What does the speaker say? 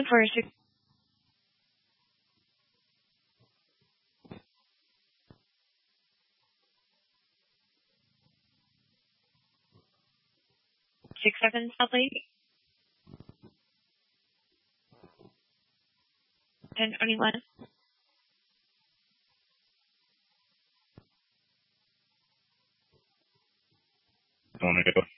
for 667 South Lake. 1021. Want to go